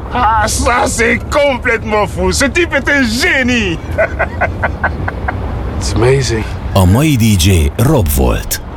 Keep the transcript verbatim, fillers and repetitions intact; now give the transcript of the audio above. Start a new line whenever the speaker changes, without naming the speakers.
Ah, ça c'est complètement fou. Ce type est un génie. It's amazing.
A mai dé dzsé Rob volt.